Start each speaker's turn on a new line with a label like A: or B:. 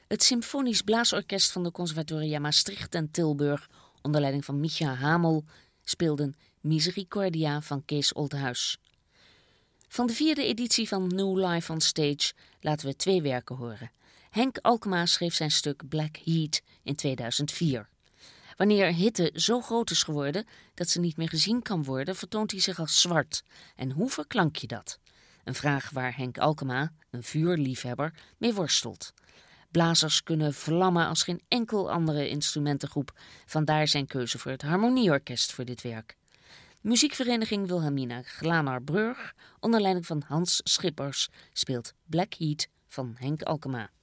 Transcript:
A: Het Symfonisch Blaasorkest van de Conservatoria Maastricht en Tilburg, onder leiding van Micha Hamel, speelden Misericordia van Kees Oldhuis. Van de 4e editie van New Life on Stage laten we 2 werken horen. Henk Alkema schreef zijn stuk Black Heat in 2004. Wanneer hitte zo groot is geworden dat ze niet meer gezien kan worden, vertoont hij zich als zwart. En hoe verklank je dat? Een vraag waar Henk Alkema, een vuurliefhebber, mee worstelt. Blazers kunnen vlammen als geen enkel andere instrumentengroep. Vandaar zijn keuze voor het Harmonieorkest voor dit werk. Muziekvereniging Wilhelmina Glaner-Brug, onder leiding van Hans Schippers, speelt Black Heat van Henk Alkema.